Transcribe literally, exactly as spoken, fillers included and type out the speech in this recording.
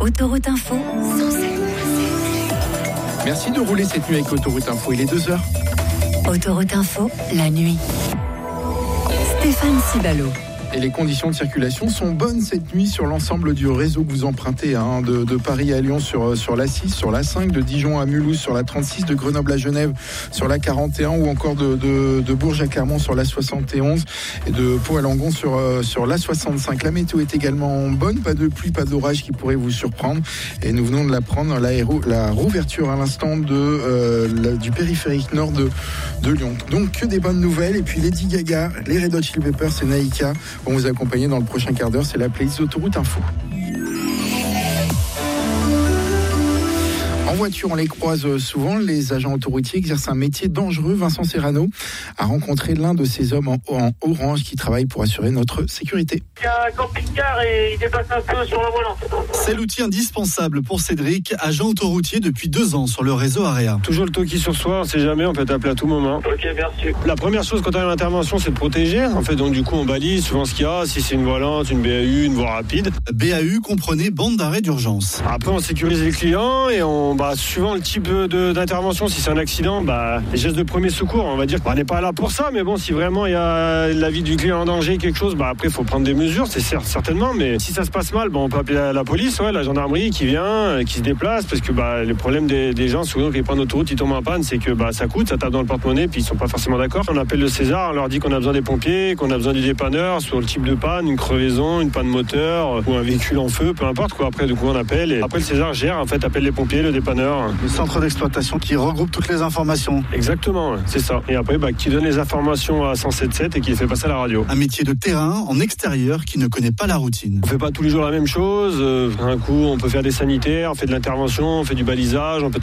Autoroute Info, cent sept. Merci de rouler cette nuit avec Autoroute Info, il est deux heures. Autoroute Info, la nuit. Stéphane Cibalo. Et les conditions de circulation sont bonnes cette nuit sur l'ensemble du réseau que vous empruntez, hein, de, de Paris à Lyon sur, sur l'A six, sur l'A cinq, de Dijon à Mulhouse sur la trente-six, de Grenoble à Genève sur la quarante et un ou encore de, de, de Bourges à Clermont sur la soixante et onze et de Pau à Langon sur, sur la soixante-cinq. La météo est également bonne, pas de pluie, pas d'orage qui pourrait vous surprendre et nous venons de l'apprendre, la, la rouverture à l'instant de, euh, la, du périphérique nord de, de Lyon. Donc que des bonnes nouvelles et puis Lady Gaga, les Red Hot Chili Peppers et Naïka vont vous accompagner dans le prochain quart d'heure, c'est la playlist Autoroute Info. En voiture, on les croise souvent. Les agents autoroutiers exercent un métier dangereux. Vincent Serrano a rencontré l'un de ces hommes en, en orange qui travaille pour assurer notre sécurité. Il y a un camping-car et il dépasse un peu sur la volant. C'est l'outil indispensable pour Cédric, agent autoroutier depuis deux ans sur le réseau Area. Toujours le toki sur soi, on ne sait jamais, on peut t'appeler à tout moment. Ok, merci. La première chose quand on a une intervention, c'est de protéger. En fait, donc du coup, on balise souvent ce qu'il y a, si c'est une volante, une B A U, une voie rapide. B A U comprenait bande d'arrêt d'urgence. Après, on sécurise les clients et on, bah, suivant le type de, d'intervention, si c'est un accident, bah, les gestes de premier secours, on va dire qu'on n'est pas là pour ça, mais bon, si vraiment il y a la vie du client en danger, quelque chose, bah après, il faut prendre des mesures, c'est certes, certainement, mais si ça se passe mal, bah, on peut appeler la, la police, ouais, la gendarmerie qui vient, qui se déplace, parce que bah, le problème des, des gens, souvent, quand ils prennent l'autoroute, ils tombent en panne, c'est que bah, ça coûte, ça tape dans le porte-monnaie, puis ils sont pas forcément d'accord. On appelle le César, on leur dit qu'on a besoin des pompiers, qu'on a besoin du dépanneur, sur le type de panne, une crevaison, une panne moteur, ou un véhicule en feu, peu importe, quoi. Après, du coup, on appelle, et après, le César gère, en fait, appelle les pompiers, le dépanneur. Le centre d'exploitation qui regroupe toutes les informations. Exactement, c'est ça. Et après, bah, qui donne les informations à cent sept sept et qui les fait passer à la radio. Un métier de terrain, en extérieur, qui ne connaît pas la routine. On fait pas tous les jours la même chose. Euh, un coup, on peut faire des sanitaires, on fait de l'intervention, on fait du balisage, on peut